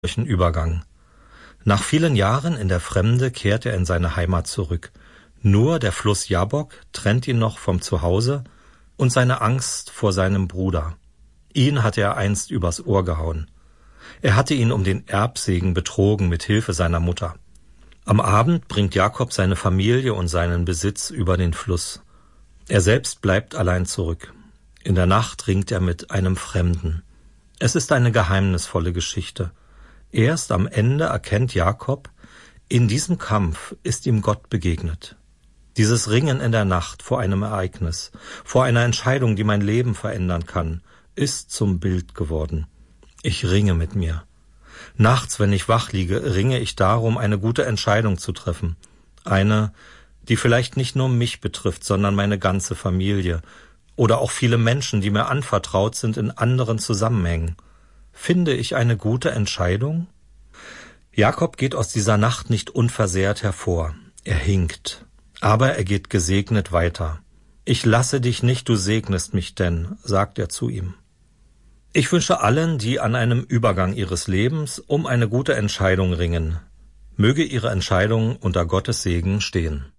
Übergang. Nach vielen Jahren in der Fremde kehrt er in seine Heimat zurück. Nur der Fluss Jabok trennt ihn noch vom Zuhause und seine Angst vor seinem Bruder. Ihn hatte er einst übers Ohr gehauen. Er hatte ihn um den Erbsegen betrogen mit Hilfe seiner Mutter. Am Abend bringt Jakob seine Familie und seinen Besitz über den Fluss. Er selbst bleibt allein zurück. In der Nacht ringt er mit einem Fremden. Es ist eine geheimnisvolle Geschichte. Erst am Ende erkennt Jakob, in diesem Kampf ist ihm Gott begegnet. Dieses Ringen in der Nacht vor einem Ereignis, vor einer Entscheidung, die mein Leben verändern kann, ist zum Bild geworden. Ich ringe mit mir. Nachts, wenn ich wach liege, ringe ich darum, eine gute Entscheidung zu treffen. Eine, die vielleicht nicht nur mich betrifft, sondern meine ganze Familie oder auch viele Menschen, die mir anvertraut sind in anderen Zusammenhängen. Finde ich eine gute Entscheidung? Jakob geht aus dieser Nacht nicht unversehrt hervor. Er hinkt, aber er geht gesegnet weiter. Ich lasse dich nicht, du segnest mich denn, sagt er zu ihm. Ich wünsche allen, die an einem Übergang ihres Lebens um eine gute Entscheidung ringen, möge ihre Entscheidung unter Gottes Segen stehen.